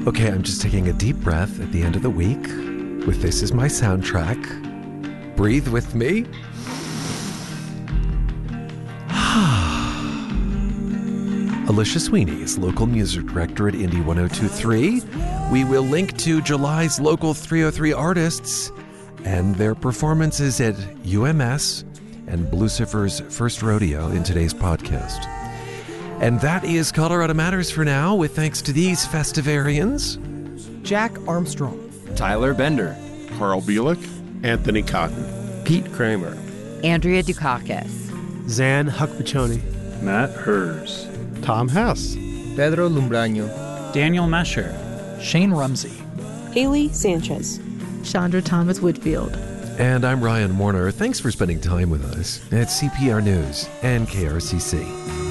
Okay, I'm just taking a deep breath at the end of the week with This Is My Soundtrack. Breathe with me. Alicia Sweeney is local music director at Indie 102.3. We will link to July's local 303 artists and their performances at UMS and Blucifer's first rodeo in today's podcast. And that is Colorado Matters for now, with thanks to these festivarians: Jack Armstrong, Tyler Bender, Carl Bielik, Anthony Cotton, Pete Kramer, Andrea Dukakis, Zan Huckbachoni, Matt Hers, Tom Hess, Pedro Lumbraño, Daniel Mesher, Shane Rumsey, Haley Sanchez, Chandra Thomas Woodfield. And I'm Ryan Warner. Thanks for spending time with us at CPR News and KRCC.